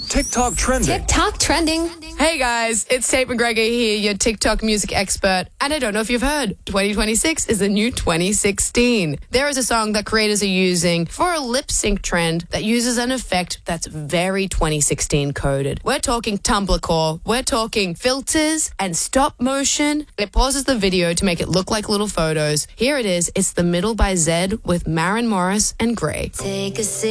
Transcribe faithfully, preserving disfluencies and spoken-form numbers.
TikTok trending. TikTok trending. Hey guys, it's Tate McGregor here, your TikTok music expert. And I don't know if you've heard, twenty twenty-six is the new twenty sixteen. There is a song that creators are using for a lip sync trend that uses an effect that's very twenty sixteen coded. We're talking Tumblr core, we're talking filters and stop motion. It pauses the video to make it look like little photos. Here it is, it's The Middle by Zedd with Maren Morris and Gray. Take a sip.